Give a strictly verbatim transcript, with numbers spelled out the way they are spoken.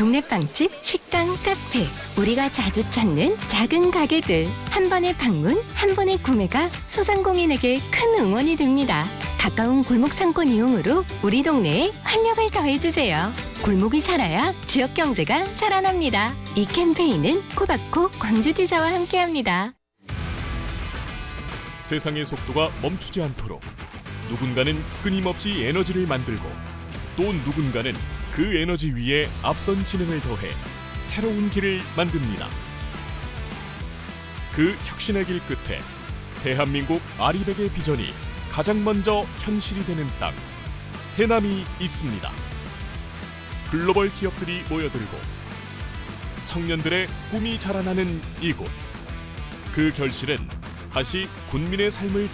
동네 빵집, 식당, 카페, 우리가 자주 찾는 작은 가게들. 한 번의 방문, 한 번의 구매가 소상공인에게 큰 응원이 됩니다. 가까운 골목 상권 이용으로 우리 동네에 활력을 더해주세요. 골목이 살아야 지역 경제가 살아납니다. 이 캠페인은 코바코 광주지사와 함께합니다. 세상의 속도가 멈추지 않도록 누군가는 끊임없이 에너지를 만들고 또 누군가는 그 에너지 위에 앞선 진행을 더해 새로운 길을 만듭니다. 그 혁신의 길 끝에 대한민국 아리백의 비전이 가장 먼저 현실이 되는 땅, 해남이 있습니다. 글로벌 기업들이 모여들고 청년들의 꿈이 자라나는 이곳. 그 결실은 다시 군민의 삶을